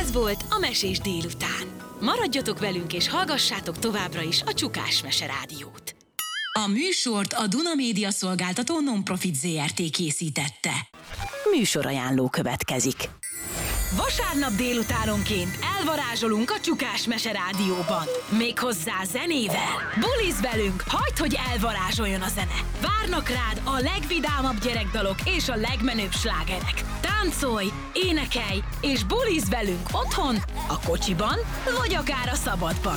Ez volt a Mesés délután. Maradjatok velünk és hallgassátok továbbra is a Csukás Mese Rádiót. A műsort a Duna Média Szolgáltató Non-Profit Zrt. Készítette. Műsorajánló következik. Vasárnap délutánonként elvarázsolunk a Csukás Mese Rádióban. Méghozzá zenével. Buliz velünk, hagyd, hogy elvarázsoljon a zene. Várnak rád a legvidámabb gyerekdalok és a legmenőbb slágerek. Táncolj, énekelj és buliz velünk otthon, a kocsiban vagy akár a szabadban.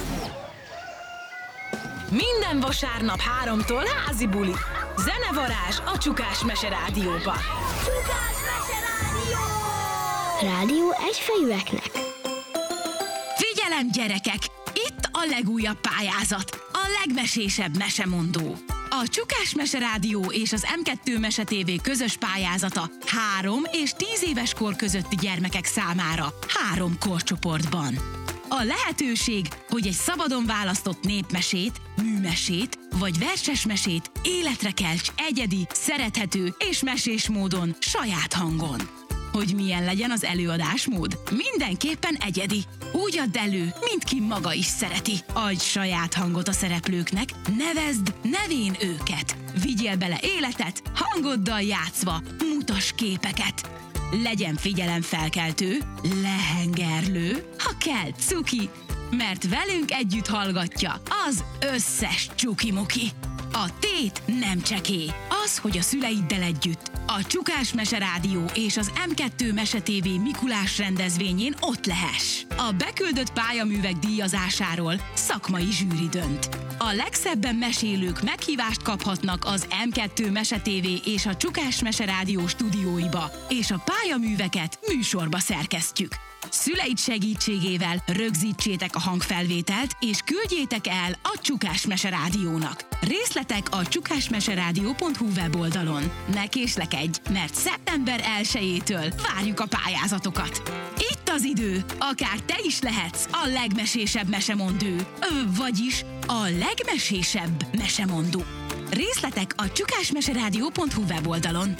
Minden vasárnap 3-tól házi buli. Zenevarázs a Csukás Mese Rádióban. Csukás Mese Rádió! Rádió egyfejűeknek. Figyelem, gyerekek! Itt a legújabb pályázat, a legmesésebb mesemondó. A Csukás Mese Rádió és az M2 Mese TV közös pályázata 3 és 10 éves kor közötti gyermekek számára 3 korcsoportban. A lehetőség, hogy egy szabadon választott népmesét, műmesét vagy verses mesét életre kelts egyedi, szerethető és mesés módon, saját hangon. Hogy milyen legyen az előadásmód? Mindenképpen egyedi. Úgy add elő, mint ki maga is szereti. Adj saját hangot a szereplőknek, nevezd nevén őket. Vigyél bele életet, hangoddal játszva, mutass képeket. Legyen figyelemfelkeltő, lehengerlő, ha kell, cuki, mert velünk együtt hallgatja az összes csuki-muki. A tét nem csekély, az, hogy a szüleiddel együtt a Csukás Mese Rádió és az M2 Mese TV Mikulás rendezvényén ott lehess. A beküldött pályaművek díjazásáról szakmai zsűri dönt. A legszebben mesélők meghívást kaphatnak az M2 Mese TV és a Csukás Mese Rádió stúdióiba, és a pályaműveket műsorba szerkesztjük. Szüleid segítségével rögzítsétek a hangfelvételt, és küldjétek el a Csukás Mese Rádiónak. Részletek a csukásmeseradio.hu weboldalon. Ne késlekedj, mert szeptember 1-től várjuk a pályázatokat. Itt az idő, akár te is lehetsz a legmesésebb mesemondó, vagyis a legmesésebb mesemondó. Részletek a csukásmeseradio.hu weboldalon.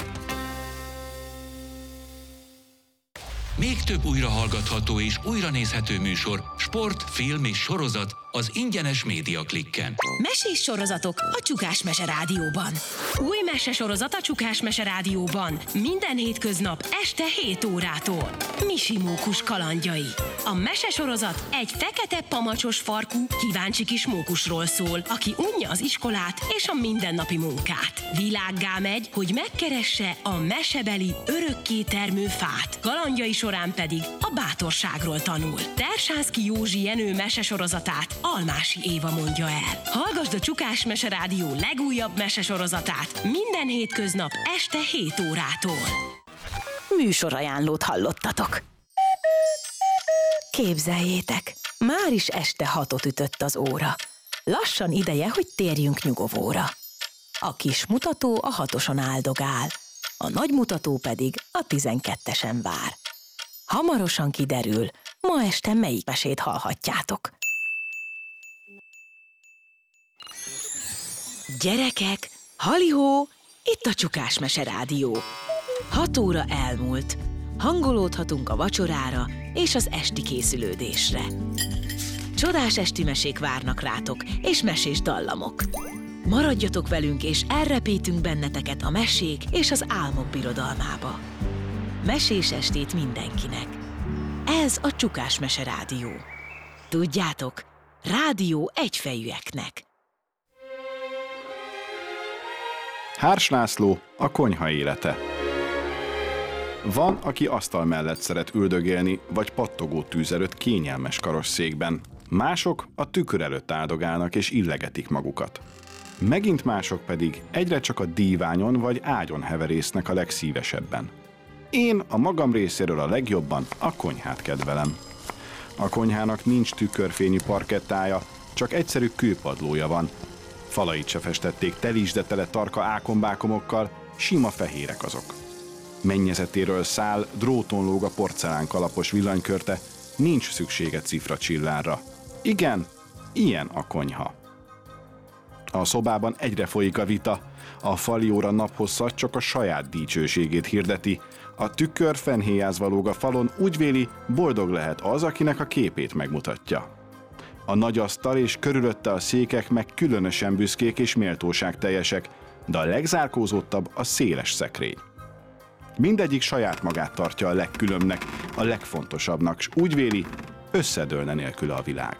Még több újrahallgatható és újranézhető műsor, sport, film és sorozat az ingyenes Média Klikken. Mesés sorozatok a Csukás Mese Rádióban. Új mesesorozat a Csukás Mese Rádióban. Minden hétköznap este 7 órától. Misi mókus kalandjai. A mesesorozat egy fekete pamacsos farkú, kíváncsi kis mókusról szól, aki unja az iskolát és a mindennapi munkát. Világgá megy, hogy megkeresse a mesebeli örökké termő fát. Kalandjai során pedig a bátorságról tanul. Tersánszky Józsi Jenő mesesorozatát Almási Éva mondja el. Hallgasd a Csukás Mese Rádió legújabb mesesorozatát minden hétköznap este 7 órától. Műsorajánlót hallottatok. Képzeljétek, már is este 6-ot ütött az óra. Lassan ideje, hogy térjünk nyugovóra. A kis mutató a 6-oson áldogál, a nagy mutató pedig a 12-esen vár. Hamarosan kiderül, ma este melyik mesét hallhatjátok. Gyerekek, halihó, itt a Csukás Mese Rádió. 6 óra elmúlt, hangolódhatunk a vacsorára és az esti készülődésre. Csodás esti mesék várnak rátok, és mesés dallamok. Maradjatok velünk, és elrepítünk benneteket a mesék és az álmok birodalmába. Mesés estét mindenkinek. Ez a Csukás Mese Rádió. Tudjátok, rádió egyfejűeknek. Hárs László, a konyha élete. Van, aki asztal mellett szeret üldögélni, vagy pattogó tűz előtt kényelmes karosszékben. Mások a tükör előtt áldogálnak és illegetik magukat. Megint mások pedig egyre csak a díványon vagy ágyon heverésznek a legszívesebben. Én a magam részéről a legjobban a konyhát kedvelem. A konyhának nincs tükörfényű parkettája, csak egyszerű kőpadlója van. Falait se festették telítsdetele tarka ákombákomokkal, sima fehérek azok. Mennyezetéről száll, dróton lóg a porcelánkalapos villanykörte, nincs szüksége cifracsillárra. Igen, ilyen a konyha. A szobában egyre folyik a vita, a fali óra naphosszat csak a saját dicsőségét hirdeti, A tükör fenhéjáz valóg a falon, úgy véli, boldog lehet az, akinek a képét megmutatja. A nagy asztal és körülötte a székek meg különösen büszkék és méltóságteljesek, de a legzárkózottabb a széles szekrény. Mindegyik saját magát tartja a legkülönbnek, a legfontosabbnak, s úgy véli, összedőlne nélküle a világ.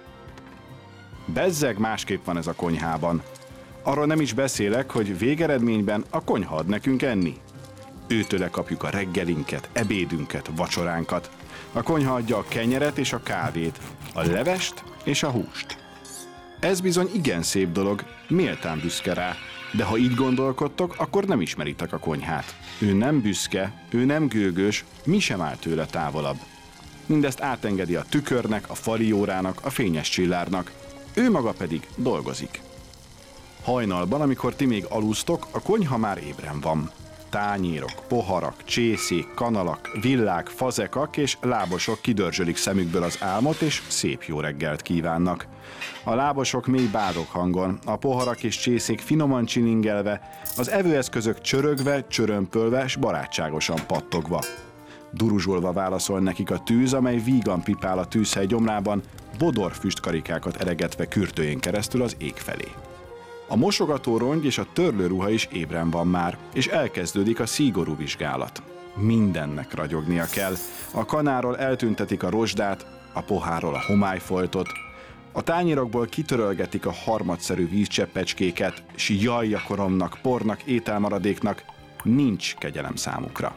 Bezzeg másképp van ez a konyhában. Arról nem is beszélek, hogy végeredményben a konyha ad nekünk enni. Őtőle kapjuk a reggelinket, ebédünket, vacsoránkat. A konyha adja a kenyeret és a kávét, a levest és a húst. Ez bizony igen szép dolog, méltán büszke rá, de ha így gondolkodtok, akkor nem ismeritek a konyhát. Ő nem büszke, ő nem gőgös, mi sem áll tőle távolabb. Mindezt átengedi a tükörnek, a fali órának, a fényes csillárnak. Ő maga pedig dolgozik. Hajnalban, amikor ti még alusztok, a konyha már ébren van. Tányérok, poharak, csészék, kanalak, villák, fazekak és lábosok kidörzsölik szemükből az álmot, és szép jó reggelt kívánnak. A lábosok mély bádog hangon, a poharak és csészék finoman csilingelve, az evőeszközök csörögve, csörömpölve s barátságosan pattogva. Duruzsolva válaszol nekik a tűz, amely vígan pipál a tűzhely gyomrában, bodor füstkarikákat eregetve kürtőjén keresztül az ég felé. A mosogató rongy és a törlőruha is ébren van már, és elkezdődik a szigorú vizsgálat. Mindennek ragyognia kell. A kanáról eltüntetik a rozsdát, a pohárról a homályfoltot, a tányérokból kitörölgetik a harmadszerű vízcseppecskéket, s jajjakoromnak, pornak, ételmaradéknak nincs kegyelem számukra.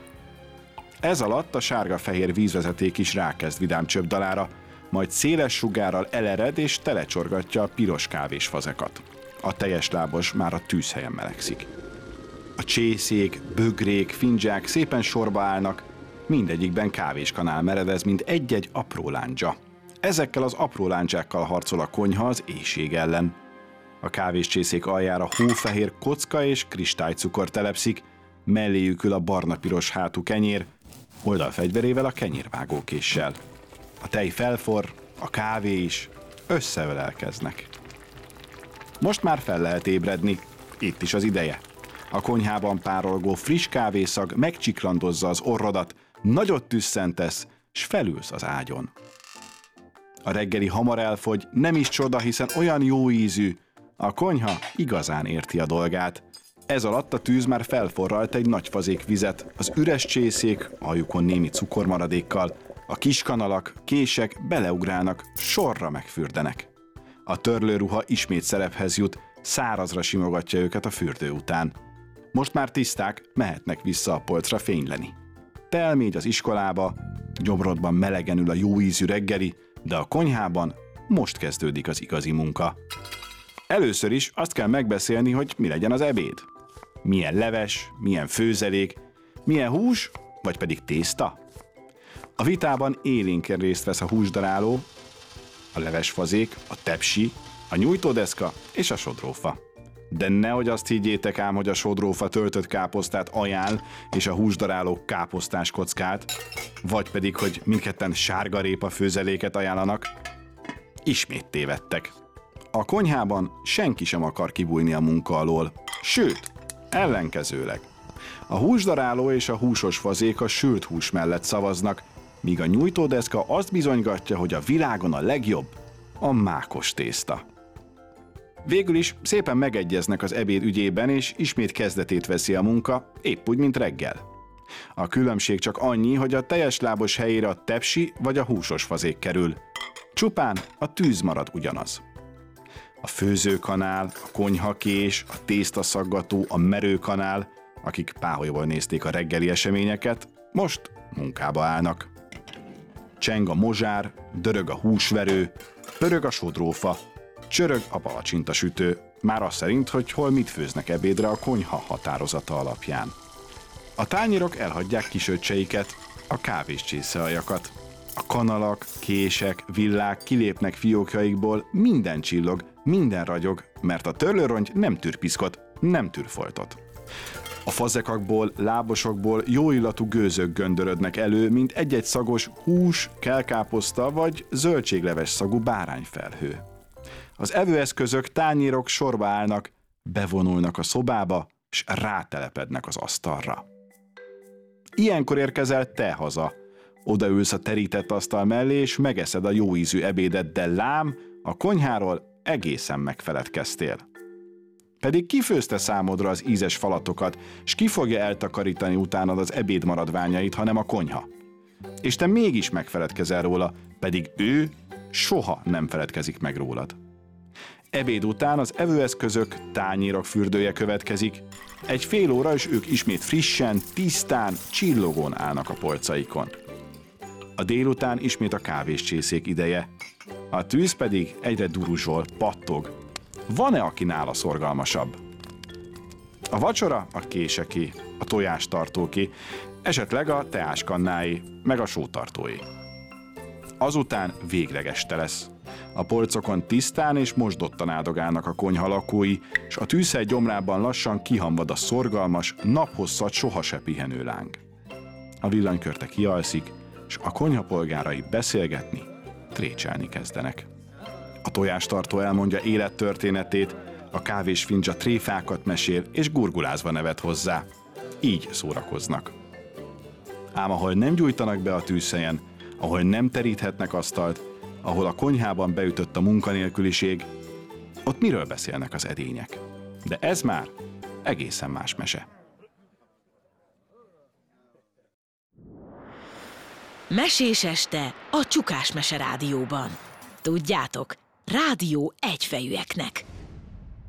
Ez alatt a sárga-fehér vízvezeték is rákezd vidám csöpdalára, majd széles sugárral elered és telecsorgatja a piros kávés fazekat. A teljes lábos már a tűzhelyen melegszik. A csészék, bögrék, findzsák szépen sorba állnak, mindegyikben kávéskanál meredez, mint egy-egy apró láncsa. Ezekkel az apró láncsákkal harcol a konyha az éhség ellen. A kávéscsészék aljára hófehér kocka és kristálycukor telepszik, melléjük ül a barna-piros hátú kenyér, oldalfegyverével a kenyérvágókéssel. A tej felforr, a kávé is, összeölelkeznek. Most már fel lehet ébredni, itt is az ideje. A konyhában párolgó friss kávészag megcsiklandozza az orrodat, nagyot tüsszentesz, s felülsz az ágyon. A reggeli hamar elfogy, nem is csoda, hiszen olyan jó ízű. A konyha igazán érti a dolgát. Ez alatt a tűz már felforralt egy nagy fazék vizet, az üres csészék, aljukon némi cukormaradékkal, a kis kanalak, kések beleugrálnak, sorra megfürdenek. A törlőruha ismét szerephez jut, szárazra simogatja őket a fürdő után. Most már tiszták, mehetnek vissza a polcra fényleni. Te elmégy az iskolába, gyomrodban melegen ül a jó ízű reggeli, de a konyhában most kezdődik az igazi munka. Először is azt kell megbeszélni, hogy mi legyen az ebéd. Milyen leves, milyen főzelék, milyen hús, vagy pedig tészta. A vitában élénken részt vesz a húsdaráló, a levesfazék, a tepsi, a nyújtódeszka és a sodrófa. De nehogy azt higgyétek ám, hogy a sodrófa töltött káposztát ajánl, és a húsdaráló káposztás kockát, vagy pedig, hogy mindketten sárgarépa főzeléket ajánlanak. Ismét tévedtek. A konyhában senki sem akar kibújni a munka alól, sőt, ellenkezőleg. A húsdaráló és a húsos fazék a sült hús mellett szavaznak, míg a nyújtódeszka azt bizonygatja, hogy a világon a legjobb a mákos tészta. Végül is szépen megegyeznek az ebéd ügyében, és ismét kezdetét veszi a munka, épp úgy, mint reggel. A különbség csak annyi, hogy a teljes lábos helyére a tepsi vagy a húsos fazék kerül. Csupán a tűz marad ugyanaz. A főzőkanál, a konyhakés, a tésztaszaggató, a merőkanál, akik páholyból nézték a reggeli eseményeket, most munkába állnak. Cseng a mozsár, dörög a húsverő, pörög a sodrófa, csörög a palacsintasütő, már az szerint, hogy hol mit főznek ebédre a konyha határozata alapján. A tányérok elhagyják kisöccseiket, a kávéscsészaaljakat. A kanalak, kések, villák kilépnek fiókjaikból, minden csillog, minden ragyog, mert a törlőrongy nem tűr piszkot, nem tűr foltot. A fazekakból, lábosokból jó illatú gőzök göndörödnek elő, mint egy-egy szagos hús, kelkáposzta vagy zöldségleves szagú bárányfelhő. Az evőeszközök, tányérok sorba állnak, bevonulnak a szobába, s rátelepednek az asztalra. Ilyenkor érkezel te haza. Odaülsz a terített asztal mellé, és megeszed a jó ízű ebédet, de lám, a konyháról egészen megfeledkeztél. Pedig ki főzte számodra az ízes falatokat, s ki fogja eltakarítani utánad az ebéd maradványait, hanem a konyha. És te mégis megfeledkezel róla, pedig ő soha nem feledkezik meg rólad. Ebéd után az evőeszközök, tányérok fürdője következik, egy fél óra, és ők ismét frissen, tisztán, csillogón állnak a polcaikon. A délután ismét a kávéscsészék ideje, a tűz pedig egyre duruzsol, pattog. Van-e, aki nála szorgalmasabb? A vacsora a késeké, a tojástartóké, esetleg a teáskannáé, meg a sótartóé. Azután végleg este lesz. A polcokon tisztán és mosdottan áldogálnak a konyha lakói, és a tűzhely gyomrában lassan kihamvad a szorgalmas, naphosszat soha se pihenő láng. A villanykörte kialszik, és a konyha polgárai beszélgetni, trécselni kezdenek. A tojástartó elmondja élettörténetét, a kávésfincsa tréfákat mesél, és gurgulázva nevet hozzá. Így szórakoznak. Ám ahol nem gyújtanak be a tűzhelyen, ahol nem teríthetnek asztalt, ahol a konyhában beütött a munkanélküliség, ott miről beszélnek az edények? De ez már egészen más mese. Mesés este a Csukás Mese Rádióban. Tudjátok, rádió egyfejűeknek.